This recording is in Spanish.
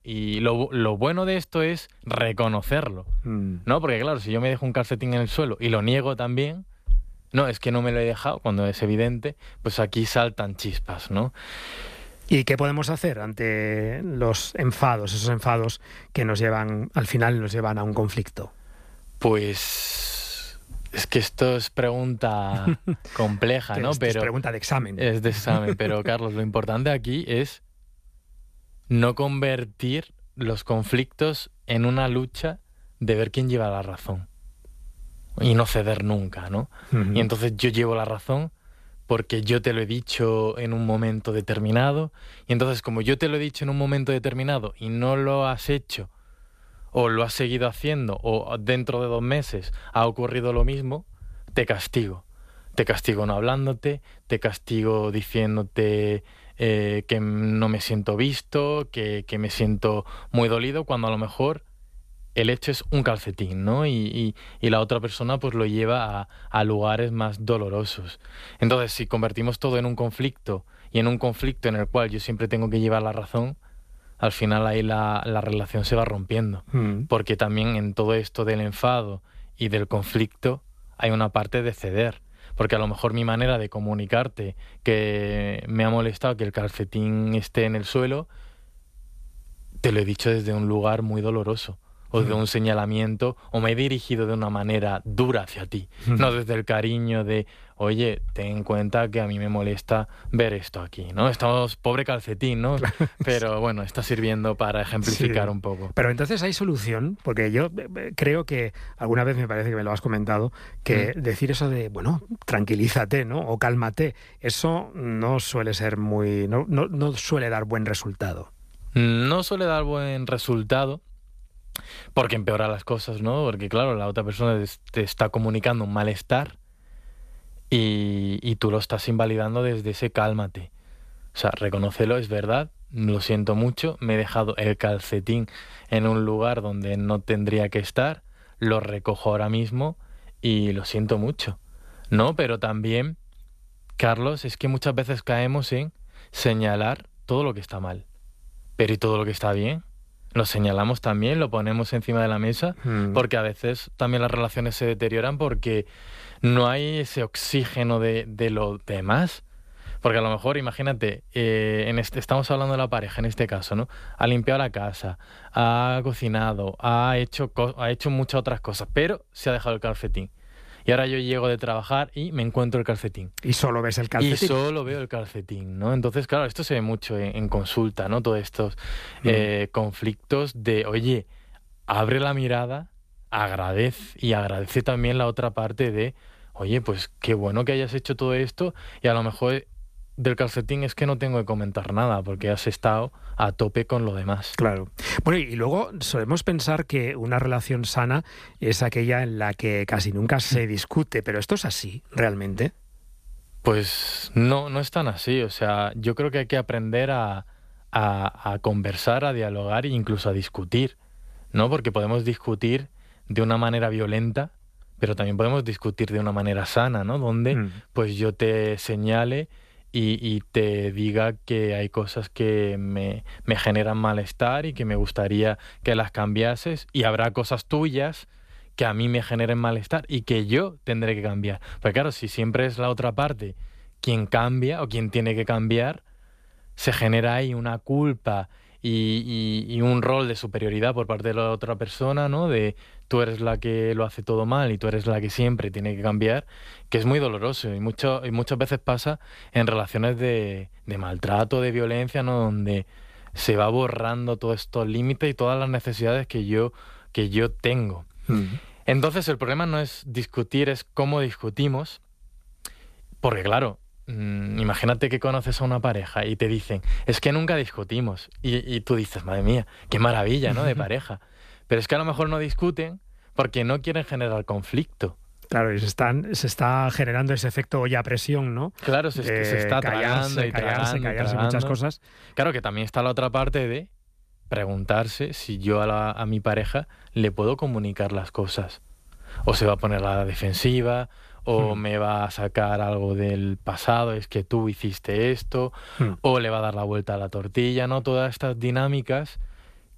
Y lo bueno de esto es reconocerlo, ¿no? Porque claro, si yo me dejo un calcetín en el suelo y lo niego también, no, es que no me lo he dejado, cuando es evidente, pues aquí saltan chispas, ¿no? ¿Y qué podemos hacer ante los enfados, esos enfados que al final nos llevan a un conflicto? Pues es que esto es pregunta compleja, ¿no? Es pregunta de examen. Es de examen, pero Carlos, lo importante aquí es no convertir los conflictos en una lucha de ver quién lleva la razón y no ceder nunca, ¿no? Uh-huh. Y entonces yo llevo la razón porque yo te lo he dicho en un momento determinado, y entonces como yo te lo he dicho en un momento determinado y no lo has hecho o lo has seguido haciendo o dentro de 2 meses ha ocurrido lo mismo, te castigo. Te castigo no hablándote, te castigo diciéndote que no me siento visto, que me siento muy dolido, cuando a lo mejor el hecho es un calcetín, ¿no? Y la otra persona pues lo lleva a lugares más dolorosos. Entonces, si convertimos todo en un conflicto, y en un conflicto en el cual yo siempre tengo que llevar la razón, al final ahí la relación se va rompiendo. Porque también en todo esto del enfado y del conflicto hay una parte de ceder. Porque a lo mejor mi manera de comunicarte que me ha molestado que el calcetín esté en el suelo, te lo he dicho desde un lugar muy doloroso, o de un señalamiento, o me he dirigido de una manera dura hacia ti, no desde el cariño de, oye, ten en cuenta que a mí me molesta ver esto aquí, ¿no? Estamos, pobre calcetín, ¿no? Claro. Pero bueno, está sirviendo para ejemplificar un poco. Pero entonces hay solución, porque yo creo que alguna vez me parece que me lo has comentado, que decir eso de, bueno, tranquilízate, ¿no? O cálmate, eso no suele ser no suele dar buen resultado. No suele dar buen resultado, porque empeora las cosas, ¿no? Porque claro, la otra persona te está comunicando un malestar y tú lo estás invalidando desde ese cálmate. O sea, reconócelo, es verdad, lo siento mucho, me he dejado el calcetín en un lugar donde no tendría que estar, lo recojo ahora mismo y lo siento mucho, ¿no? Pero también, Carlos, es que muchas veces caemos en señalar todo lo que está mal, pero ¿y todo lo que está bien? Lo señalamos también, lo ponemos encima de la mesa, porque a veces también las relaciones se deterioran porque no hay ese oxígeno de lo demás. Porque a lo mejor, imagínate, estamos hablando de la pareja en este caso, ¿no? Ha limpiado la casa, ha cocinado, ha hecho muchas otras cosas, pero se ha dejado el calcetín. Y ahora yo llego de trabajar y me encuentro el calcetín. Y solo ves el calcetín. Y solo veo el calcetín, ¿no? Entonces, claro, esto se ve mucho en consulta, ¿no? Todos estos conflictos de, oye, abre la mirada, agradece también la otra parte de, oye, pues qué bueno que hayas hecho todo esto, y a lo mejor del calcetín es que no tengo que comentar nada porque has estado a tope con lo demás. Claro. Bueno, y luego solemos pensar que una relación sana es aquella en la que casi nunca se discute, pero ¿esto es así realmente? Pues no es tan así. O sea, yo creo que hay que aprender a conversar, a dialogar e incluso a discutir, ¿no? Porque podemos discutir de una manera violenta, pero también podemos discutir de una manera sana, ¿no? Donde pues yo te señale y te diga que hay cosas que me generan malestar y que me gustaría que las cambiases, y habrá cosas tuyas que a mí me generen malestar y que yo tendré que cambiar. Porque claro, si siempre es la otra parte quien cambia o quien tiene que cambiar, se genera ahí una culpa y un rol de superioridad por parte de la otra persona, ¿no? De tú eres la que lo hace todo mal y tú eres la que siempre tiene que cambiar, que es muy doloroso y muchas veces pasa en relaciones de maltrato, de violencia, ¿no? Donde se va borrando todos estos límites y todas las necesidades que yo tengo. Entonces el problema no es discutir, es cómo discutimos, porque claro, imagínate que conoces a una pareja y te dicen, es que nunca discutimos, y tú dices, madre mía, qué maravilla, ¿no? De pareja. Pero es que a lo mejor no discuten porque no quieren generar conflicto. Claro, y se está generando ese efecto olla a presión, ¿no? Claro, se está tragando y callarse muchas cosas. Claro que también está la otra parte de preguntarse si yo a mi pareja le puedo comunicar las cosas. O se va a poner a la defensiva, o me va a sacar algo del pasado, es que tú hiciste esto, o le va a dar la vuelta a la tortilla, ¿no? Todas estas dinámicas